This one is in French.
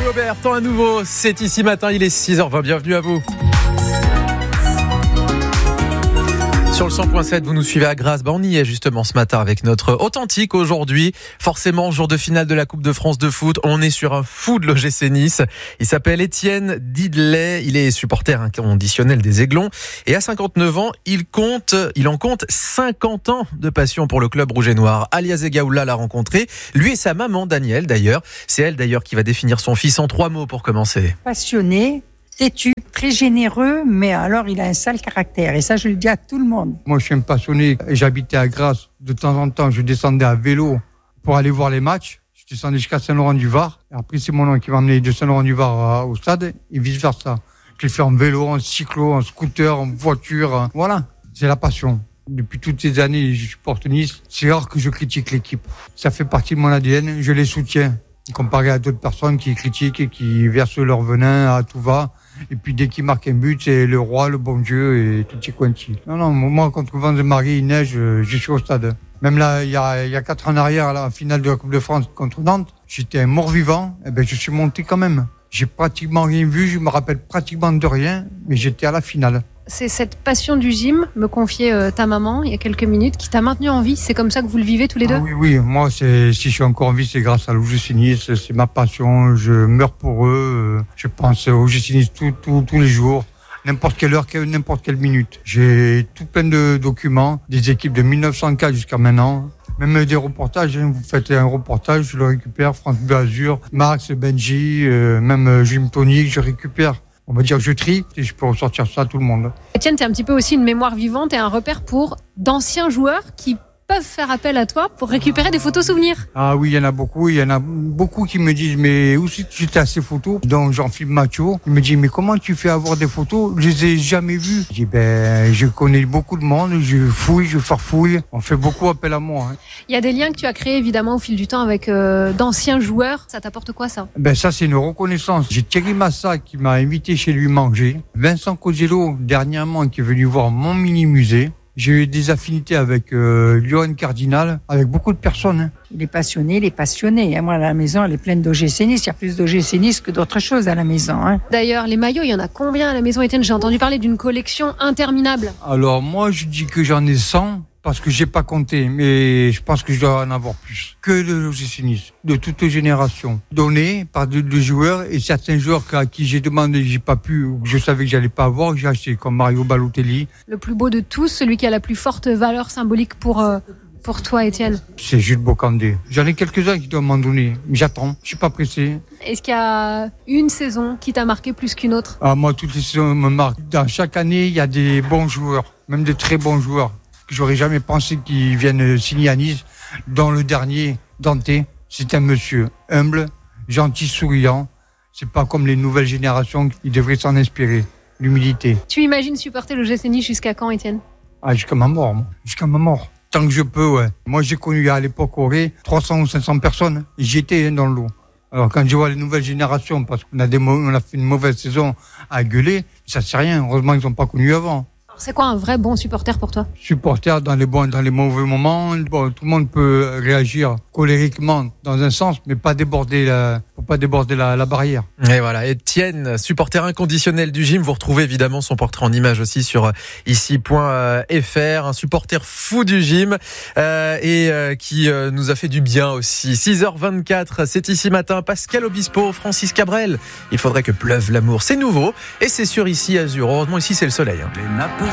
Gobert, temps à nouveau, c'est ici matin, il est 6h20, bienvenue à vous. Sur le 100.7, vous nous suivez à Grasse. On y est justement ce matin avec notre authentique aujourd'hui. Forcément, jour de finale de la Coupe de France de foot. On est sur un fou de l'OGC Nice. Il s'appelle Étienne Dideley. Il est supporter inconditionnel des Aiglons. Et à 59 ans, il en compte 50 ans de passion pour le club rouge et noir. Alia Zegaoula l'a rencontré. Lui et sa maman, Danielle, d'ailleurs. C'est elle, d'ailleurs, qui va définir son fils en 3 mots pour commencer. Passionné, têtu, très généreux, mais alors il a un sale caractère. Et ça, je le dis à tout le monde. Moi, je suis un passionné. J'habitais à Grasse. De temps en temps, je descendais à vélo pour aller voir les matchs. Je descendais jusqu'à Saint-Laurent-du-Var. Et après, c'est mon oncle qui m'a emmené de Saint-Laurent-du-Var au stade et vice-versa. Je l'ai fait en vélo, en cyclo, en scooter, en voiture. Voilà, c'est la passion. Depuis toutes ces années, je supporte Nice. C'est rare que je critique l'équipe. Ça fait partie de mon ADN. Je les soutiens. Comparé à d'autres personnes qui critiquent et qui versent leur venin à tout va. Et puis dès qu'ils marquent un but, c'est le roi, le bon Dieu et tutti quanti. Non, moi, contre Vents-de-Marie, il neige, je suis au stade. Même là, il y a 4 ans en arrière, à la finale de la Coupe de France contre Nantes, j'étais un mort-vivant, et je suis monté quand même. J'ai pratiquement rien vu, je me rappelle pratiquement de rien, mais j'étais à la finale. C'est cette passion du gym, me confiait ta maman il y a quelques minutes, qui t'a maintenu en vie. C'est comme ça que vous le vivez tous les deux ? Oui. Moi, si je suis encore en vie, c'est grâce à l'OGC Nice. C'est ma passion. Je meurs pour eux. Je pense au OGC Nice tous les jours. N'importe quelle heure, n'importe quelle minute. J'ai tout plein de documents, des équipes de 1904 jusqu'à maintenant. Même des reportages, vous faites un reportage, je le récupère. France Bleu Azur, Max, Benji, même Jim Tony, je récupère. On va dire que je trie et je peux ressortir ça à tout le monde. Etienne, tu es un petit peu aussi une mémoire vivante et un repère pour d'anciens joueurs qui peuvent faire appel à toi pour récupérer des photos souvenirs. Ah oui, il y en a beaucoup. Il y en a beaucoup qui me disent, mais où c'est que tu as ces photos? Donc Jean-Philippe Mathieu, il me dit, mais comment tu fais avoir des photos? Je les ai jamais vues. Je dis, je connais beaucoup de monde, je fouille, je farfouille. On fait beaucoup appel à moi. Il y a des liens que tu as créés évidemment au fil du temps avec d'anciens joueurs. Ça t'apporte quoi ça? Ça c'est une reconnaissance. J'ai Thierry Massa qui m'a invité chez lui manger. Vincent Cosello, dernièrement, qui est venu voir mon mini-musée. J'ai eu des affinités avec Johan Cardinal, avec beaucoup de personnes. Il est passionné. Moi, la maison, elle est pleine d'OGC Nice. Il y a plus d'OGC Nice que d'autres choses à la maison. D'ailleurs, les maillots, il y en a combien à la maison, Étienne? J'ai entendu parler d'une collection interminable. Alors, moi, je dis que j'en ai 100. Parce que j'ai pas compté, mais je pense que je dois en avoir plus que de l'OGC Nice, de toutes les générations, donné par de joueurs et certains joueurs à qui j'ai demandé, j'ai pas pu, ou que je savais que j'allais pas avoir, j'ai acheté comme Mario Balotelli. Le plus beau de tous, celui qui a la plus forte valeur symbolique pour toi, Étienne. C'est Jules Bocandé. J'en ai quelques-uns qui doivent m'en donner, mais j'attends, je suis pas pressé. Est-ce qu'il y a une saison qui t'a marqué plus qu'une autre? Moi, toutes les saisons me marquent. Dans chaque année, il y a des bons joueurs, même des très bons joueurs. J'aurais jamais pensé qu'ils viennent signer à Nice, dont le dernier, Dante. C'est un monsieur humble, gentil, souriant. C'est pas comme les nouvelles générations qui devraient s'en inspirer. L'humilité. Tu imagines supporter le l'OGC Nice jusqu'à quand, Étienne? Jusqu'à ma mort, moi. Jusqu'à ma mort. Tant que je peux, ouais. Moi, j'ai connu à l'époque au Ré 300 ou 500 personnes. Et j'y étais dans l'eau. Alors quand je vois les nouvelles générations, parce qu'on a fait une mauvaise saison à gueuler, ça c'est rien. Heureusement qu'ils n'ont pas connu avant. C'est quoi un vrai bon supporter pour toi? Supporter dans les bons, dans les mauvais moments. Bon, tout le monde peut réagir colériquement dans un sens, mais pas déborder la barrière. Et voilà, Étienne, supporter inconditionnel du gym. Vous retrouvez évidemment son portrait en image aussi sur ici.fr. Un supporter fou du gym qui nous a fait du bien aussi. 6h24, c'est ici matin. Pascal Obispo, Francis Cabrel. Il faudrait que pleuve l'amour. C'est nouveau et c'est sur ici Azur. Heureusement ici c'est le soleil.